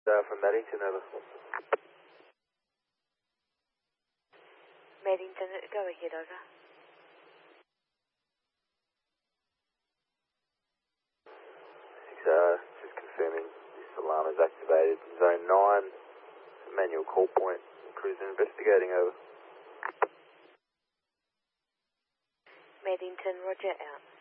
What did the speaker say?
From Maddington, over. Maddington, go ahead, over. Just confirming this alarm is activated. Zone 9, manual call point. Crews investigating, over. Maddington, roger, out.